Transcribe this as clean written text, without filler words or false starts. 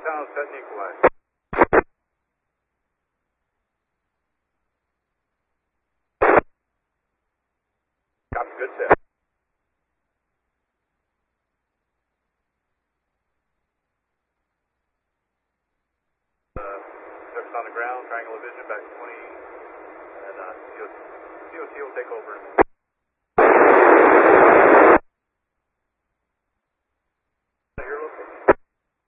Town, set and equalize. Copy, good set. Surface on the ground, triangle of vision, back to 20, and COC will take over.